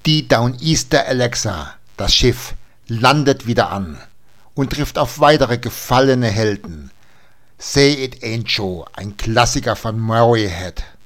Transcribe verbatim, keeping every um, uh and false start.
Die Downeaster Alexa, das Schiff, landet wieder an und trifft auf weitere gefallene Helden. Say It Ain't Joe, ein Klassiker von Murray Head.